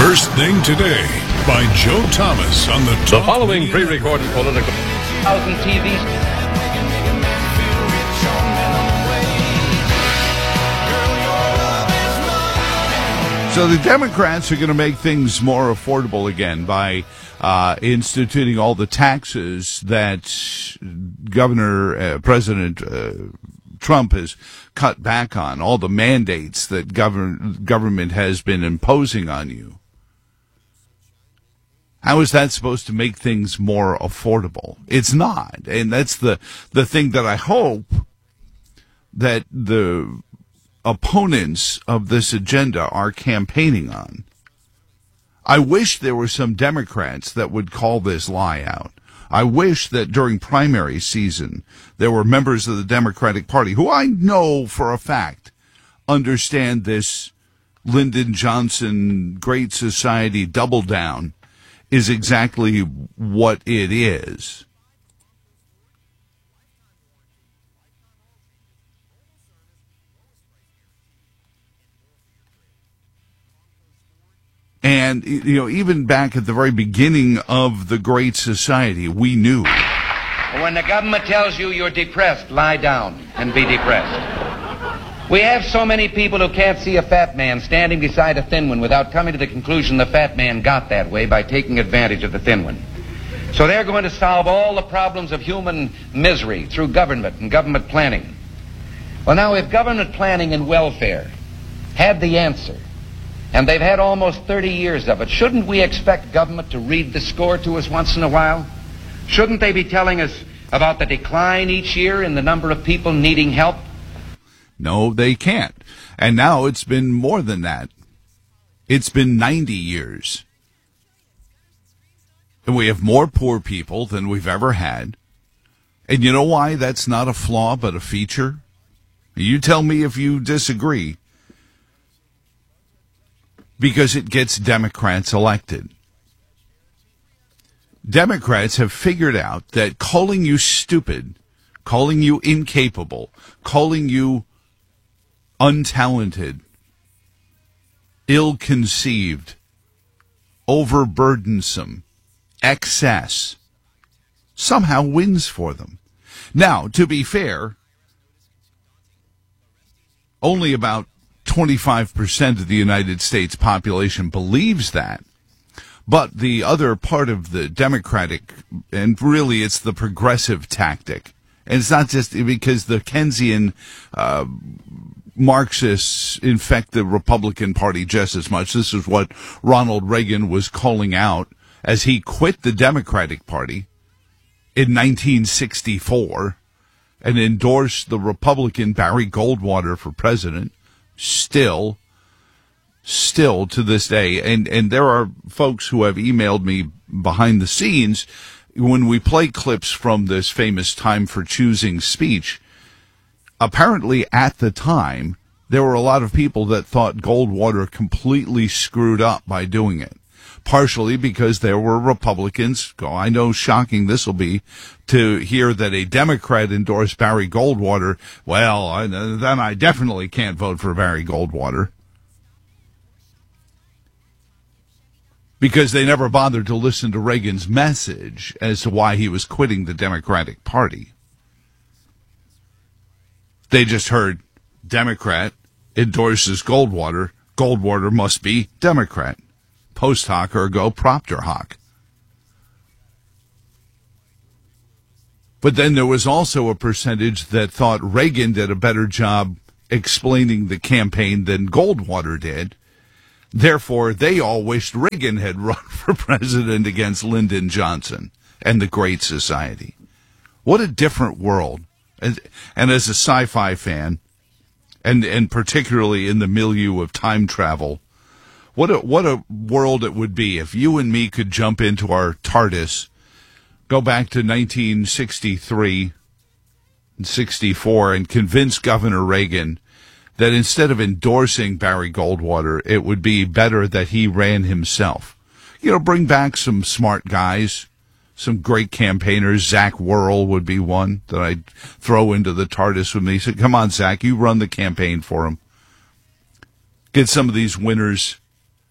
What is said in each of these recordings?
First Thing Today by Joe Thomas on the The following pre-recorded political... 1,000 TVs. So the Democrats are going to make things more affordable again by instituting all the taxes that President Trump has cut back on, all the mandates that government has been imposing on you. How is that supposed to make things more affordable? It's not. And that's the thing that I hope that the opponents of this agenda are campaigning on. I wish there were some Democrats that would call this lie out. I wish that during primary season there were members of the Democratic Party who I know for a fact understand this Lyndon Johnson Great Society double down is exactly what it is. And, you know, even back at the very beginning of the Great Society, we knew. When the government tells you you're depressed, lie down and be depressed. We have so many people who can't see a fat man standing beside a thin one without coming to the conclusion the fat man got that way by taking advantage of the thin one. So they're going to solve all the problems of human misery through government and government planning. Well, now, if government planning and welfare had the answer, and they've had almost 30 years of it, shouldn't we expect government to read the score to us once in a while? Shouldn't they be telling us about the decline each year in the number of people needing help? No, they can't. And now it's been more than that. It's been 90 years. And we have more poor people than we've ever had. And you know why that's not a flaw but a feature? You tell me if you disagree. Because it gets Democrats elected. Democrats have figured out that calling you stupid, calling you incapable, calling you untalented, ill-conceived, overburdensome, excess, somehow wins for them. Now, to be fair, only about 25% of the United States population believes that. But the other part of the Democratic, and really it's the progressive tactic, and it's not just because the Keynesian Marxists infect the Republican Party just as much. This is what Ronald Reagan was calling out as he quit the Democratic Party in 1964 and endorsed the Republican Barry Goldwater for president. Still to this day, and there are folks who have emailed me behind the scenes when we play clips from this famous Time for Choosing speech. Apparently at the time there were a lot of people that thought Goldwater completely screwed up by doing it, partially because there were Republicans. I know shocking this will be to hear that a Democrat endorsed Barry Goldwater. Well, then I definitely can't vote for Barry Goldwater. Because they never bothered to listen to Reagan's message as to why he was quitting the Democratic Party. They just heard Democrat endorses Goldwater. Goldwater must be Democrat. Post hoc ergo propter hoc. But then there was also a percentage that thought Reagan did a better job explaining the campaign than Goldwater did. Therefore, they all wished Reagan had run for president against Lyndon Johnson and the Great Society. What a different world. And as a sci-fi fan, and particularly in the milieu of time travel, what a world it would be if you and me could jump into our TARDIS, go back to 1963 and 64, and convince Governor Reagan that instead of endorsing Barry Goldwater, it would be better that he ran himself. You know, bring back some smart guys, some great campaigners. Zach Worrell would be one that I'd throw into the TARDIS with me. So, come on, Zach, you run the campaign for him. Get some of these winners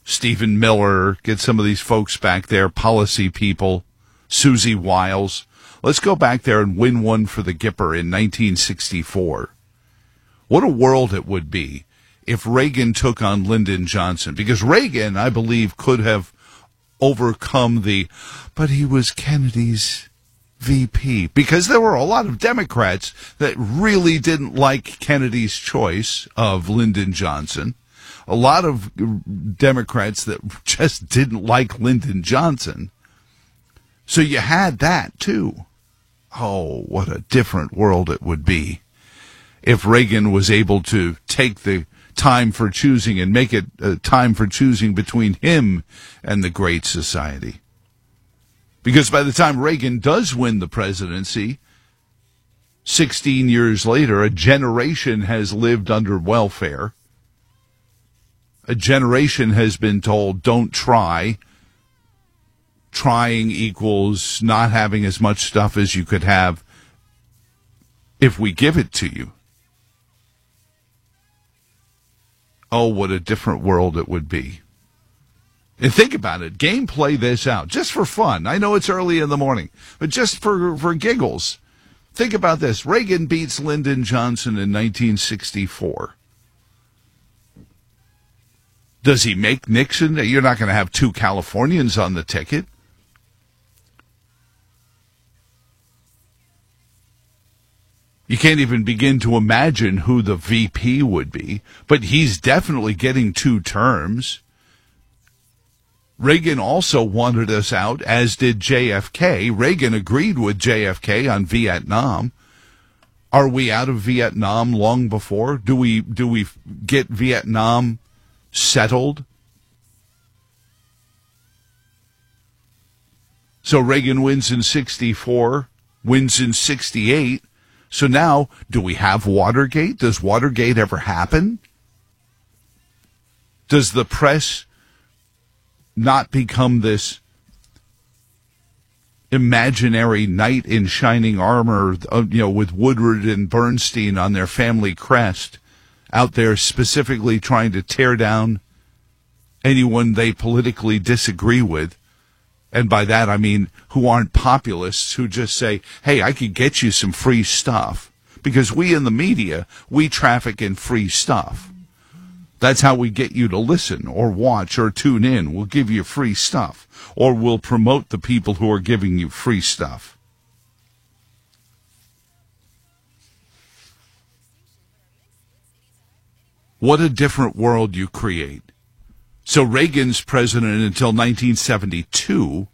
Stephen Miller, get some of these folks back there, policy people, Susie Wiles. Let's go back there and win one for the Gipper in 1964. What a world it would be if Reagan took on Lyndon Johnson. Because Reagan, I believe, could have overcome but he was Kennedy's VP. Because there were a lot of Democrats that really didn't like Kennedy's choice of Lyndon Johnson. A lot of Democrats that just didn't like Lyndon Johnson. So you had that, too. Oh, what a different world it would be if Reagan was able to take the time for choosing and make it a time for choosing between him and the Great Society. Because by the time Reagan does win the presidency, 16 years later, a generation has lived under welfare. A generation has been told, don't try. Trying equals not having as much stuff as you could have if we give it to you. Oh, what a different world it would be. And think about it. Play this out, just for fun. I know it's early in the morning, but just for giggles. Think about this. Reagan beats Lyndon Johnson in 1964. Does he make Nixon? You're not going to have two Californians on the ticket. You can't even begin to imagine who the VP would be, but he's definitely getting 2 terms. Reagan also wanted us out, as did JFK. Reagan agreed with JFK on Vietnam. Are we out of Vietnam long before? Do we get Vietnam settled? So Reagan wins in 64, wins in 68. So now, do we have Watergate? Does Watergate ever happen? Does the press not become this imaginary knight in shining armor, with Woodward and Bernstein on their family crest, out there specifically trying to tear down anyone they politically disagree with? And by that, I mean who aren't populists, who just say, hey, I could get you some free stuff. Because we in the media, we traffic in free stuff. That's how we get you to listen or watch or tune in. We'll give you free stuff. Or we'll promote the people who are giving you free stuff. What a different world you create. So Reagan's president until 1972.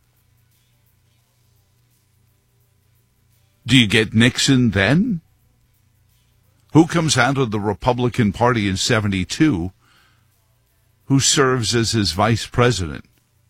Do you get Nixon then? Who comes out of the Republican Party in 72? Who serves as his vice president?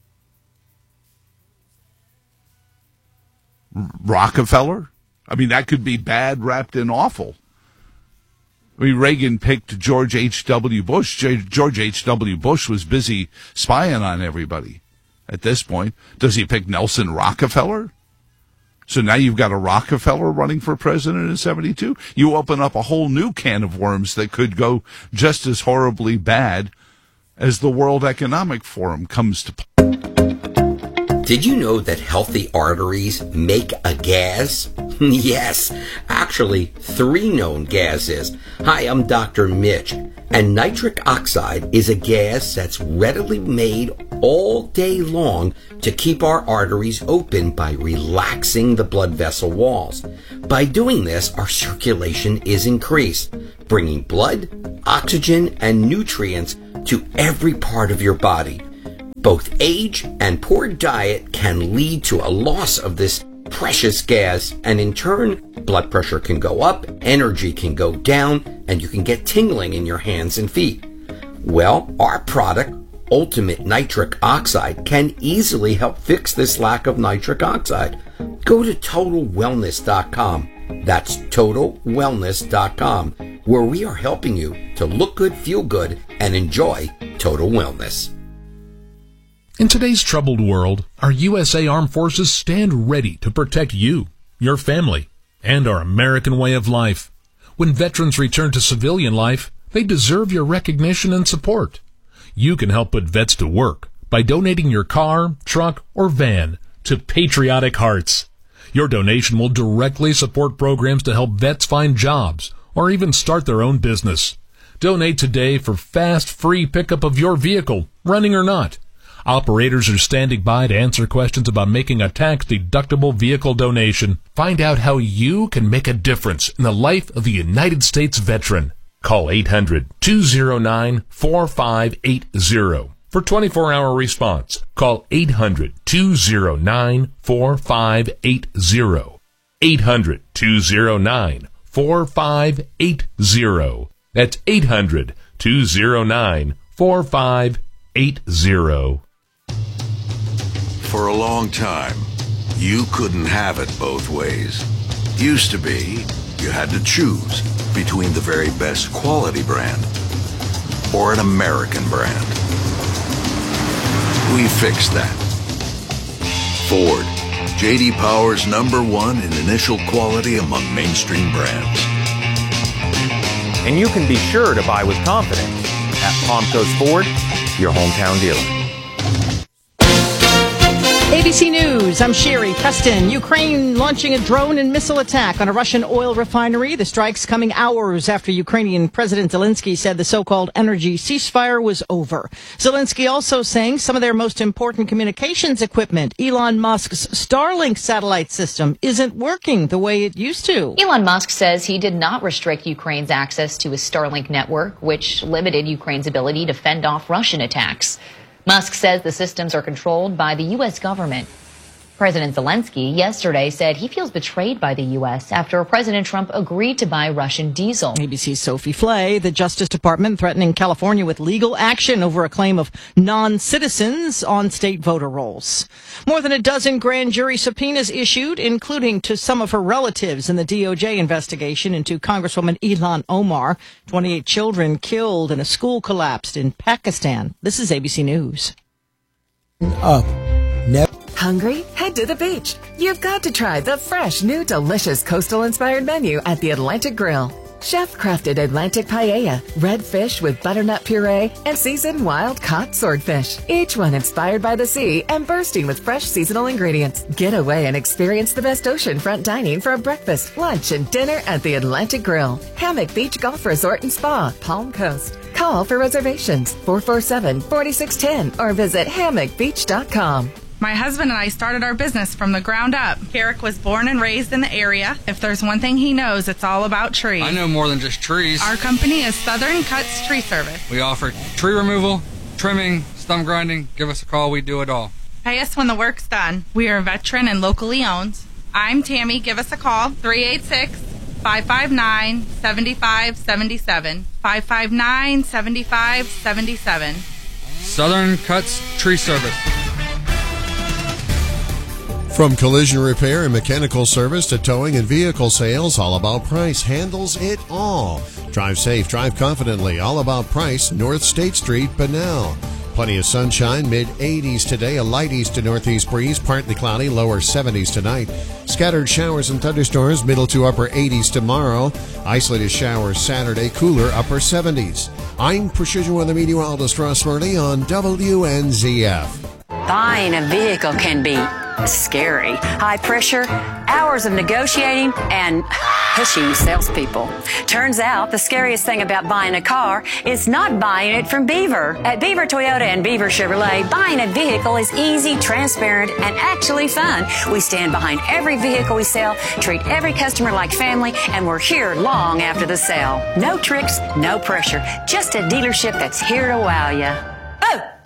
Rockefeller? I mean, that could be bad wrapped in awful. I mean, Reagan picked George H.W. Bush. George H.W. Bush was busy spying on everybody at this point. Does he pick Nelson Rockefeller? So now you've got a Rockefeller running for president in 72? You open up a whole new can of worms that could go just as horribly bad as the World Economic Forum comes to play. Did you know that healthy arteries make a gas? Yes, actually 3 known gases. Hi, I'm Dr. Mitch, and nitric oxide is a gas that's readily made all day long to keep our arteries open by relaxing the blood vessel walls. By doing this, our circulation is increased, bringing blood, oxygen, and nutrients to every part of your body. Both age and poor diet can lead to a loss of this precious gas, and in turn, blood pressure can go up, energy can go down, and you can get tingling in your hands and feet. Well, our product, Ultimate Nitric Oxide, can easily help fix this lack of nitric oxide. Go to TotalWellness.com. That's TotalWellness.com, where we are helping you to look good, feel good, and enjoy total wellness. In today's troubled world, our USA Armed Forces stand ready to protect you, your family, and our American way of life. When veterans return to civilian life, they deserve your recognition and support. You can help put vets to work by donating your car, truck, or van to Patriotic Hearts. Your donation will directly support programs to help vets find jobs or even start their own business. Donate today for fast, free pickup of your vehicle, running or not. Operators are standing by to answer questions about making a tax-deductible vehicle donation. Find out how you can make a difference in the life of a United States veteran. Call 800-209-4580 for 24-hour response. Call 800-209-4580. 800-209-4580. That's 800-209-4580. For a long time, you couldn't have it both ways. Used to be, you had to choose between the very best quality brand or an American brand. We fixed that. Ford, J.D. Power's #1 in initial quality among mainstream brands. And you can be sure to buy with confidence at Palm Coast Ford, your hometown dealer. ABC News, I'm Sherry Preston. Ukraine launching a drone and missile attack on a Russian oil refinery. The strikes coming hours after Ukrainian President Zelensky said the so-called energy ceasefire was over. Zelensky also saying some of their most important communications equipment, Elon Musk's Starlink satellite system, isn't working the way it used to. Elon Musk says he did not restrict Ukraine's access to his Starlink network, which limited Ukraine's ability to fend off Russian attacks. Musk says the systems are controlled by the U.S. government. President Zelensky yesterday said he feels betrayed by the U.S. after President Trump agreed to buy Russian diesel. ABC's Sophie Flay, the Justice Department threatening California with legal action over a claim of non-citizens on state voter rolls. More than a dozen grand jury subpoenas issued, including to some of her relatives in the DOJ investigation into Congresswoman Ilhan Omar. 28 children killed and a school collapsed in Pakistan. This is ABC News. Hungry? Head to the beach. You've got to try the fresh, new, delicious coastal-inspired menu at the Atlantic Grill. Chef-crafted Atlantic paella, red fish with butternut puree, and seasoned wild-caught swordfish. Each one inspired by the sea and bursting with fresh seasonal ingredients. Get away and experience the best oceanfront dining for a breakfast, lunch, and dinner at the Atlantic Grill. Hammock Beach Golf Resort and Spa, Palm Coast. Call for reservations, 447-4610, or visit hammockbeach.com. My husband and I started our business from the ground up. Carrick was born and raised in the area. If there's one thing he knows, it's all about trees. I know more than just trees. Our company is Southern Cuts Tree Service. We offer tree removal, trimming, stump grinding. Give us a call. We do it all. Pay us when the work's done. We are veteran and locally owned. I'm Tammy. Give us a call, 386-559-7577. 559-7577. Southern Cuts Tree Service. From collision repair and mechanical service to towing and vehicle sales, All About Price handles it all. Drive safe, drive confidently. All About Price, North State Street, Bunnell. Plenty of sunshine, mid-80s today, a light east to northeast breeze, partly cloudy, lower 70s tonight. Scattered showers and thunderstorms, middle to upper 80s tomorrow. Isolated showers Saturday, cooler upper 70s. I'm Precision Weather Meteorologist Ross Murley on WNZF. Buying a vehicle can be scary. High pressure, hours of negotiating, and pushy salespeople. Turns out the scariest thing about buying a car is not buying it from Beaver. At Beaver Toyota and Beaver Chevrolet, buying a vehicle is easy, transparent, and actually fun. We stand behind every vehicle we sell, treat every customer like family, and we're here long after the sale. No tricks, no pressure. Just a dealership that's here to wow you. Oh!